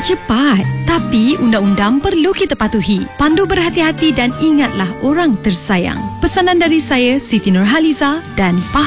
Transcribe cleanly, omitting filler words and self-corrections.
cepat. Tapi undang-undang perlu kita patuhi. Pandu berhati-hati dan ingatlah orang tersayang. Pesanan dari saya, Siti Nurhaliza dan